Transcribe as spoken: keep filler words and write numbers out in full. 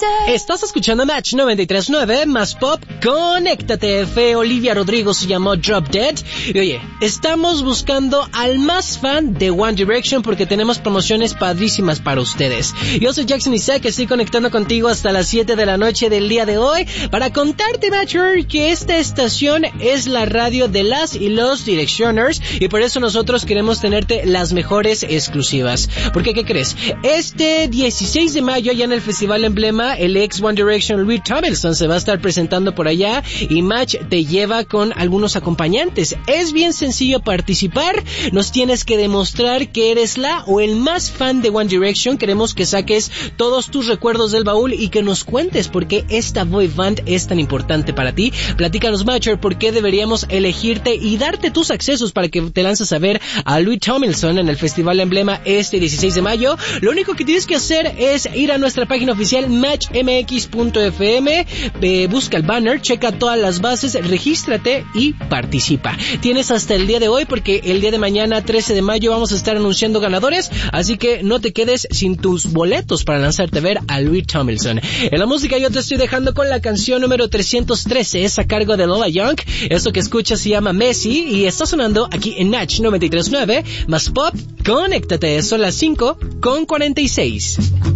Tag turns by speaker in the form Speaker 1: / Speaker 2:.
Speaker 1: Estás escuchando Match noventa y tres punto nueve más Pop. Conéctate. Fe Olivia Rodrigo se llamó Drop Dead. Y oye, estamos buscando al más fan de One Direction porque tenemos promociones padrísimas para ustedes. Yo soy Jackson Isaac, estoy conectando contigo hasta las siete de la noche del día de hoy para contarte, Matcher, que esta estación es la radio de las y los Directioners y por eso nosotros queremos tenerte las mejores exclusivas. Porque, ¿qué crees? Este dieciséis de mayo, allá en el Festival Emblema, el ex One Direction Louis Tomlinson se va a estar presentando por allá y Match te lleva con algunos acompañantes. Es bien sencillo participar, nos tienes que demostrar que eres la o el más fan de One Direction. Queremos que saques todos tus recuerdos del baúl y que nos cuentes por qué esta boy band es tan importante para ti. Platícanos, Matcher, por qué deberíamos elegirte y darte tus accesos para que te lances a ver a Louis Tomlinson en el Festival Emblema este dieciséis de mayo. Lo único que tienes que hacer es ir a nuestra página oficial match m x punto f m, eh, busca el banner, checa todas las bases, regístrate y participa. Tienes hasta el día de hoy porque el día de mañana, trece de mayo, vamos a estar anunciando ganadores, así que no te quedes sin tus boletos para lanzarte a ver a Louis Tomlinson. En la música yo te estoy dejando con la canción número trescientos trece, es a cargo de Lola Young. Esto que escuchas se llama Messi y está sonando aquí en Match noventa y tres punto nueve más Pop. Conéctate, son las cinco con cuarenta y seis.